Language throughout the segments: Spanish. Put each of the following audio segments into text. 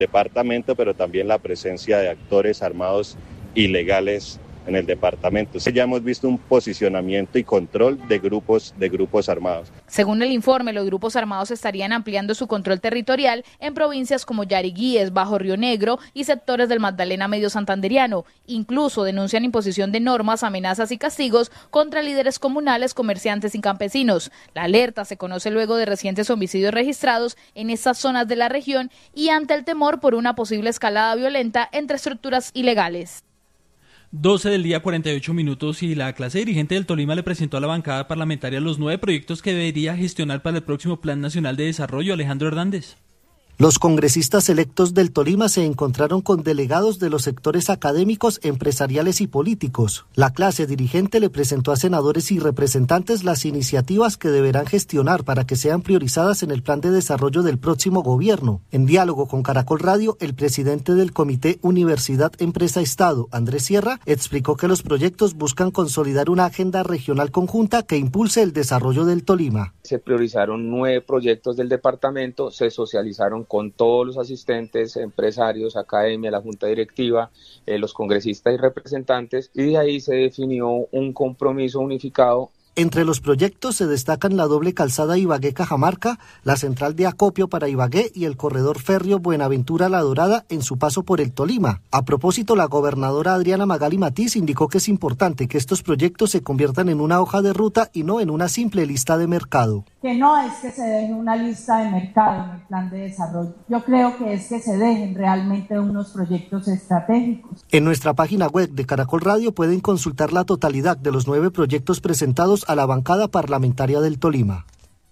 departamento, pero también la presencia de actores armados ilegales en el departamento. Ya hemos visto un posicionamiento y control de grupos armados. Según el informe, los grupos armados estarían ampliando su control territorial en provincias como Yariguíes, Bajo Río Negro y sectores del Magdalena Medio Santanderiano. Incluso denuncian imposición de normas, amenazas y castigos contra líderes comunales, comerciantes y campesinos. La alerta se conoce luego de recientes homicidios registrados en estas zonas de la región y ante el temor por una posible escalada violenta entre estructuras ilegales. 12 del día, 48 minutos, y la clase dirigente del Tolima le presentó a la bancada parlamentaria los 9 proyectos que debería gestionar para el próximo Plan Nacional de Desarrollo. Alejandro Hernández. Los congresistas electos del Tolima se encontraron con delegados de los sectores académicos, empresariales y políticos. La clase dirigente le presentó a senadores y representantes las iniciativas que deberán gestionar para que sean priorizadas en el plan de desarrollo del próximo gobierno. En diálogo con Caracol Radio, el presidente del Comité Universidad Empresa Estado, Andrés Sierra, explicó que los proyectos buscan consolidar una agenda regional conjunta que impulse el desarrollo del Tolima. Se priorizaron 9 proyectos del departamento, se socializaron con todos los asistentes, empresarios, academia, la junta directiva, los congresistas y representantes, y de ahí se definió un compromiso unificado. Entre los proyectos se destacan la doble calzada Ibagué-Cajamarca, la central de acopio para Ibagué y el corredor férreo Buenaventura-La Dorada en su paso por el Tolima. A propósito, la gobernadora Adriana Magali Matiz indicó que es importante que estos proyectos se conviertan en una hoja de ruta y no en una simple lista de mercado. Que no es que se deje una lista de mercado en el plan de desarrollo. Yo creo que es que se dejen realmente unos proyectos estratégicos. En nuestra página web de Caracol Radio pueden consultar la totalidad de los 9 proyectos presentados a la bancada parlamentaria del Tolima.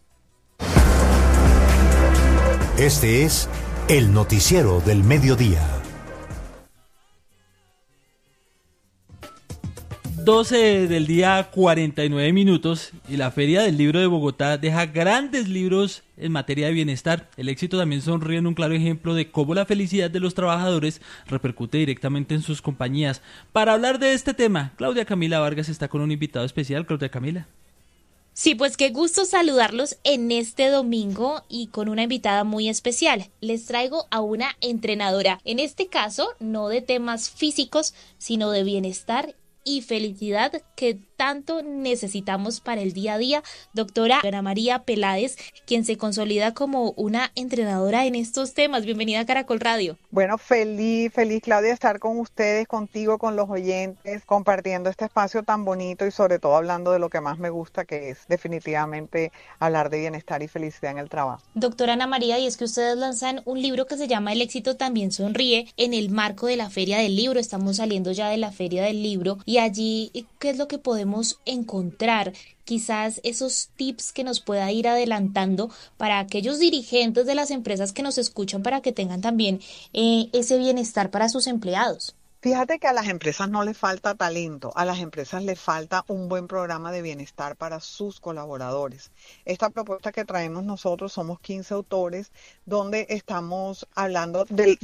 Este es el noticiero del mediodía. 12 del día, 49 minutos, y la Feria del Libro de Bogotá deja grandes libros en materia de bienestar. El éxito también sonríe en un claro ejemplo de cómo la felicidad de los trabajadores repercute directamente en sus compañías. Para hablar de este tema, Claudia Camila Vargas está con un invitado especial. Claudia Camila. Sí, pues qué gusto saludarlos en este domingo y con una invitada muy especial. Les traigo a una entrenadora, en este caso no de temas físicos, sino de bienestar y felicidad que tanto necesitamos para el día a día. Doctora Ana María Peláez, quien se consolida como una entrenadora en estos temas. Bienvenida a Caracol Radio. Bueno, feliz Claudia, estar con ustedes, contigo, con los oyentes, compartiendo este espacio tan bonito y sobre todo hablando de lo que más me gusta, que es definitivamente hablar de bienestar y felicidad en el trabajo. Doctora Ana María, y es que ustedes lanzan un libro que se llama El éxito también sonríe en el marco de la Feria del Libro. Estamos saliendo ya de la Feria del Libro y allí, ¿qué es lo que podemos encontrar? Quizás esos tips que nos pueda ir adelantando para aquellos dirigentes de las empresas que nos escuchan, para que tengan también ese bienestar para sus empleados. Fíjate que a las empresas no les falta talento, a las empresas les falta un buen programa de bienestar para sus colaboradores. Esta propuesta que traemos nosotros, somos 15 autores, donde estamos hablando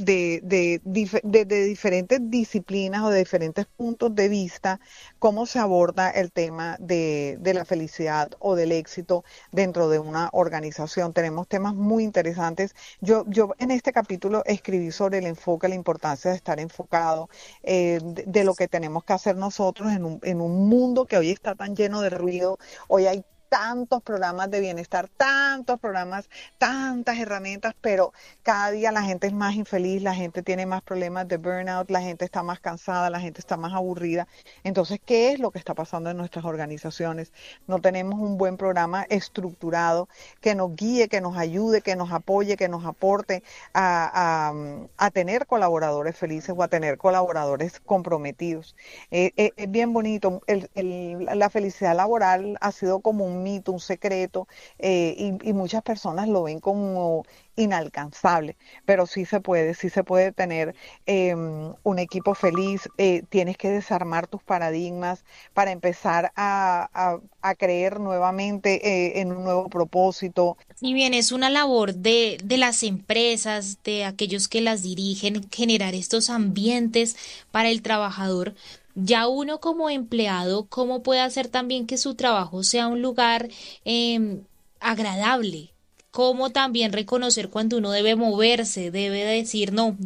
de diferentes disciplinas o de diferentes puntos de vista, cómo se aborda el tema de la felicidad o del éxito dentro de una organización. Tenemos temas muy interesantes. Yo en este capítulo escribí sobre el enfoque, la importancia de estar enfocado, de lo que tenemos que hacer nosotros en un mundo que hoy está tan lleno de ruido. Hoy hay tantos programas de bienestar, tantos programas, tantas herramientas, pero cada día la gente es más infeliz, la gente tiene más problemas de burnout, la gente está más cansada, la gente está más aburrida. Entonces, ¿qué es lo que está pasando en nuestras organizaciones? No tenemos un buen programa estructurado que nos guíe, que nos ayude, que nos apoye, que nos aporte a tener colaboradores felices o a tener colaboradores comprometidos. Es bien bonito. La felicidad laboral ha sido como un mito, un secreto, y muchas personas lo ven como inalcanzable, pero sí se puede tener un equipo feliz. Tienes que desarmar tus paradigmas para empezar a creer nuevamente en un nuevo propósito. Y bien, es una labor de las empresas, de aquellos que las dirigen, generar estos ambientes para el trabajador. Ya uno como empleado, ¿cómo puede hacer también que su trabajo sea un lugar agradable? como también reconocer cuando uno debe moverse, debe decir no,